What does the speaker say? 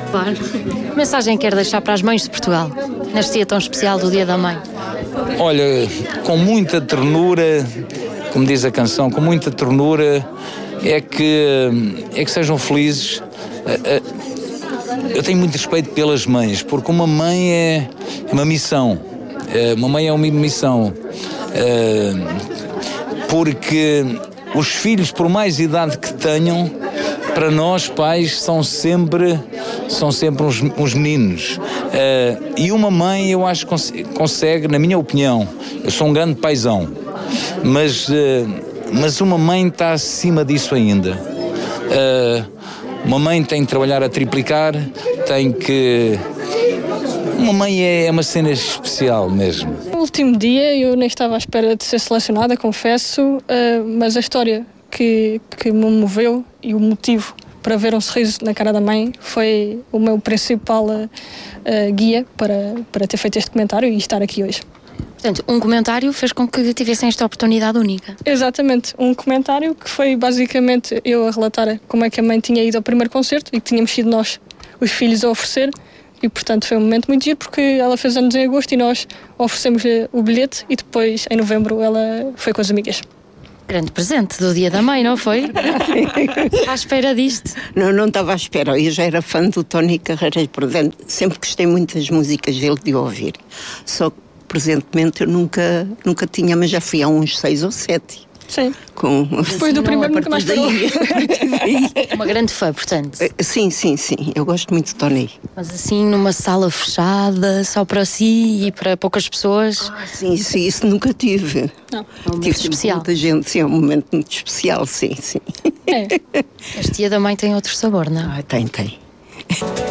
Claro. Que mensagem quer deixar para as mães de Portugal, neste dia tão especial do Dia da Mãe? Olha, com muita ternura, como diz a canção, com muita ternura, é que sejam felizes. Eu tenho muito respeito pelas mães, porque uma mãe é uma missão. Uma mãe é uma missão. Porque os filhos, por mais idade que tenham, para nós pais são sempre uns meninos. E uma mãe, eu acho que consegue, na minha opinião, eu sou um grande paizão, mas uma mãe está acima disso ainda. Uma mãe tem que trabalhar a triplicar, uma mãe é uma cena especial mesmo. No último dia eu nem estava à espera de ser selecionada, confesso, mas a história que me moveu e o motivo para ver um sorriso na cara da mãe foi o meu principal guia para ter feito este comentário e estar aqui hoje. Portanto, um comentário fez com que tivessem esta oportunidade única. Exatamente, um comentário que foi basicamente eu a relatar como é que a mãe tinha ido ao primeiro concerto e que tínhamos sido nós, os filhos, a oferecer. E, portanto, foi um momento muito giro porque ela fez anos em agosto e nós oferecemos-lhe o bilhete e depois, em novembro, ela foi com as amigas. Grande presente do Dia da Mãe, não foi? À espera disto. Não estava à espera. Eu já era fã do Tony Carreiras, portanto, sempre gostei muito das músicas dele de ouvir. Só que, presentemente, eu nunca tinha, mas já fui há uns 6 ou 7. Sim. Depois do primeiro nunca mais parou. Uma grande fã, portanto. Sim. Eu gosto muito de Tony. Mas assim, numa sala fechada, só para si e para poucas pessoas? Sim, isso nunca tive. Não. É um momento Tive especial. muita gente, sim, é um momento muito especial, sim. É. Este Dia da Mãe tem outro sabor, não é? Tem.